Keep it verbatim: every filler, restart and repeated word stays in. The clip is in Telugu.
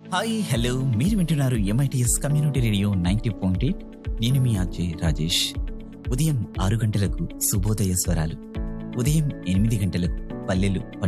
హాయ్ హలో మీరు వింటున్నారు MITS community radio ninety point eight. నేను మీ అజయ్ రాజేష్. ఉదయం ఆరు గంటలకు శుభోదయ స్వరాలు, ఉదయం ఎనిమిది గంటలకు పల్లెలు